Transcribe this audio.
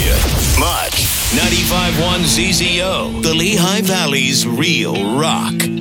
you much. 95.1 ZZO, the Lehigh Valley's real rock.